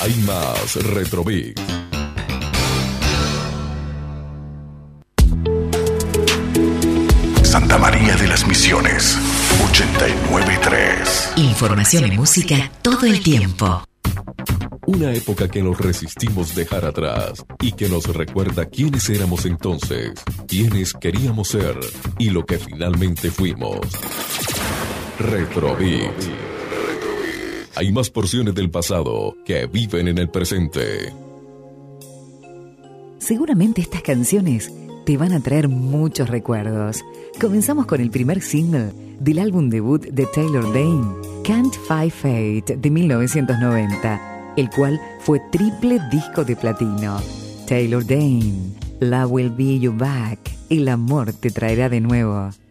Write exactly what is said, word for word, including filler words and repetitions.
Hay más Retrobeat. Santa María de las Misiones, ochenta y nueve punto tres. Información y música todo el tiempo. Una época que nos resistimos dejar atrás y que nos recuerda quiénes éramos entonces, quiénes queríamos ser y lo que finalmente fuimos. Retrobeat. Hay más porciones del pasado que viven en el presente. Seguramente estas canciones te van a traer muchos recuerdos. Comenzamos con el primer single del álbum debut de Taylor Dayne, Can't Fight Fate, de mil novecientos noventa, el cual fue triple disco de platino. Taylor Dayne, Love Will Be You Back, el amor te traerá de nuevo.